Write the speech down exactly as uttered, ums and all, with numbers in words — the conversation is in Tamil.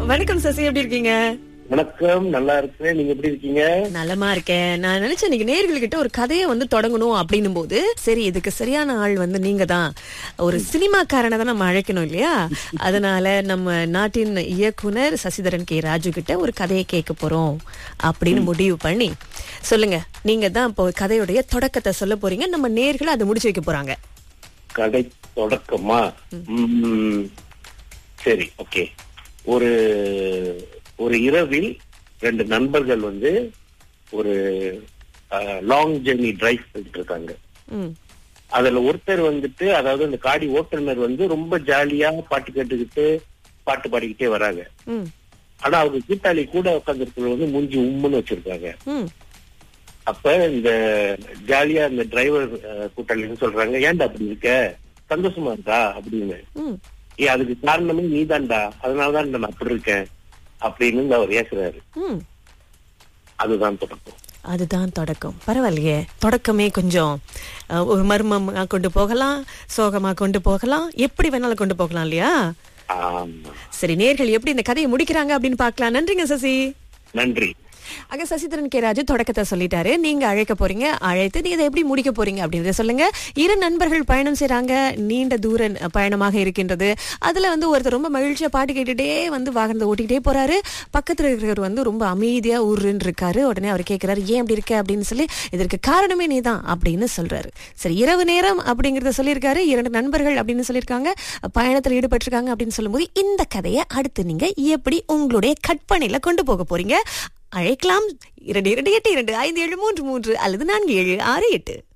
வணக்கம் சசி, எப்படி இருக்கீங்க? வணக்கம், நல்லா இருக்கிறேன். நீங்க எப்படி இருக்கீங்க? நலமா இருக்கேன். நான் நினைச்சேன் இன்னைக்கு நேயர்கள்கிட்ட ஒரு கதையை வந்து தொடங்கணும் அப்படின்னும் போது, சரி இதுக்கு சரியான ஆள் வந்து நீங்க தான். ஒரு சினிமாக்காரனை தான் நம்ம அழைக்கணும் இல்லையா? அதனால நம்ம நாட்டின் இயக்குனர் சசிதரன் கே ராஜு கிட்ட ஒரு கதையை கேட்க போறோம் அப்படின்னு முடிவு பண்ணி, சொல்லுங்க, நீங்க தான் இப்போ கதையுடைய தொடக்கத்தை சொல்ல போறீங்க. நம்ம நேயர்கள் அதை முடிச்சு வைக்க போறாங்க. கடை தொடக்கமா? ம், சரி, ஓகே. ஒரு ஒரு இரவில் ரெண்டு நண்பர்கள் வந்து ஒரு லாங் ஜெர்னி டிரைவ் பண்ணிட்டு இருக்காங்க. அதுல ஒருத்தர் வந்துட்டு, அதாவது அந்த காடி ஓட்டுநர் வந்து ரொம்ப ஜாலியா பாட்டு கேட்டுக்கிட்டு பாட்டு பாடிக்கிட்டே வராங்க. ஆனா அவங்க கூட்டாளி கூட உட்காந்துருக்கிறது வந்து மூஞ்சி உம்முன்னு வச்சிருக்காங்க. அப்ப இந்த ஜாலியா இந்த டிரைவர் கூட்டாளி சொல்றாங்க, ஏன்டா அப்படி இருக்க, சந்தோஷமா இருக்கா அப்படின்னு. ஏ, அதுக்கு காரணமே நீதான்டா, அதனாலதான் நான் அப்படி இருக்கேன் அப்படின்னு அவர் ஏசுறாரு. அதுதான் தொடக்கம். அதுதான் தொடக்கம். பரவாயில்லையே, தொடக்கமே கொஞ்சம் ஒரு மர்மமா கொண்டு போகலாம், சோகமா கொண்டு போகலாம், எப்படி வேணாலும் கொண்டு போகலாம் இல்லையா? சரி, நேயர்கள் எப்படி இந்த கதையை முடிக்கிறாங்க அப்படின்னு பார்க்கலாம். நன்றிங்க சசி. நன்றி. அங்க சசிதரன் கே ராஜு தொடக்கத்தை சொல்லிட்டாரு. நீங்க அழைக்க போறீங்க, அழைத்து நீங்க இதை எப்படி முடிக்க போறீங்க அப்படின்றத சொல்லுங்க. இரு நண்பர்கள் பயணம் செய்யறாங்க, நீண்ட தூர பயணமாக இருக்கின்றது. அதுல வந்து ஒருத்தர் ரொம்ப மகிழ்ச்சியா பாட்டு கேட்டுட்டே வந்து வாகனத்தை ஓட்டிக்கிட்டே போறாரு. பக்கத்துல இருக்கிறவர் வந்து ரொம்ப அமைதியா ஊருன்னு இருக்காரு. உடனே அவர் கேட்கிறாரு, ஏன் அப்படி இருக்க அப்படின்னு சொல்லி, இதற்கு காரணமே நீதான் அப்படின்னு சொல்றாரு. சரி, இரவு நேரம் அப்படிங்கறத சொல்லியிருக்காரு, இரண்டு நண்பர்கள் அப்படின்னு சொல்லியிருக்காங்க, பயணத்துல ஈடுபட்டிருக்காங்க அப்படின்னு சொல்லும்போது, இந்த கதையை அடுத்து நீங்க எப்படி உங்களுடைய கற்பனையில கொண்டு போக போறீங்க? அழைக்கலாம். இரண்டு இரண்டு எட்டு இரண்டு ஐந்து ஏழு மூன்று மூன்று அல்லது நான்கு ஏழு ஆறு எட்டு.